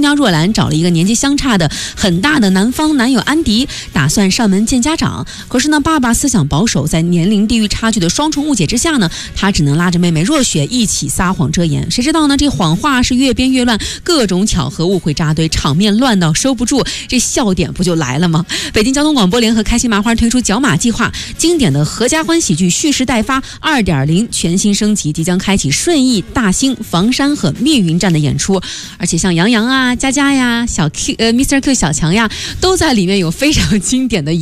娘若兰找了一个年纪相差的很大的男方男友安迪，打算上门见家长。可是呢，爸爸思想保守，在年龄地域差距的双重误解之下呢，他只能拉着妹妹若雪一起撒谎遮掩。谁知道呢，这谎话是越编越乱，各种巧合误会扎堆，场面乱到收不住，这笑点不就来了吗？北京交通广播联合开心麻花推出角马计划，经典的合家欢喜剧蓄势待发 2.0 全新升级，即将开启顺义、大兴、房山和密云站的演出。而且像杨洋啊、佳佳呀、小 Q、Mr. Q 小强呀，都在里面有非常经典的